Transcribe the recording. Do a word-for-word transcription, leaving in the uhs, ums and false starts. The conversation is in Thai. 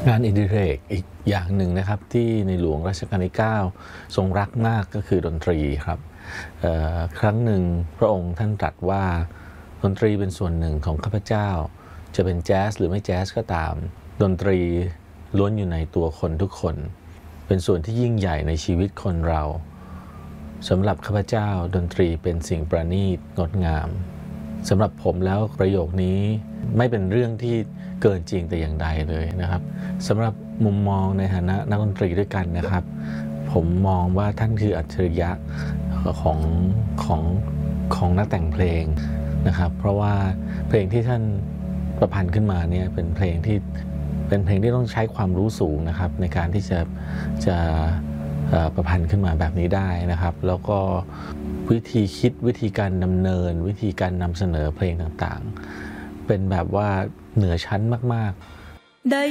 งานอดิเรกอีกอย่างหนึ่งนะครับที่ในหลวงรัชกาลที่เก้าทรงรักมากก็คือดนตรีครับครั้งหนึ่งพระองค์ท่านตรัสว่าดนตรีเป็นส่วนหนึ่งของข้าพเจ้าจะเป็นแจ๊สหรือไม่แจ๊สก็ตามดนตรีล้วนอยู่ในตัวคนทุกคนเป็นส่วนที่ยิ่งใหญ่ในชีวิตคนเราสำหรับข้าพเจ้าดนตรีเป็นสิ่งประณีตงดงามสำหรับผมแล้วประโยคนี้ไม่เป็นเรื่องที่เกินจริงแต่อย่างใดเลยนะครับสำหรับมุมมองในฐานะนักดนตรีด้วยกันนะครับผมมองว่าท่านคืออัจฉริยะของของของนักแต่งเพลงนะครับเพราะว่าเพลงที่ท่านประพันธ์ขึ้นมาเนี่ยเป็นเพลงที่เป็นเพลงที่ต้องใช้ความรู้สูงนะครับในการที่จะจะประพันธ์ขึ้นมาแบบนี้ได้นะครับแล้วก็วิธีคิดวิธีการดำเนินวิธีการนำเสนอเพลงต่างๆเป็นแบบว่าเหนือชั้นมากๆได้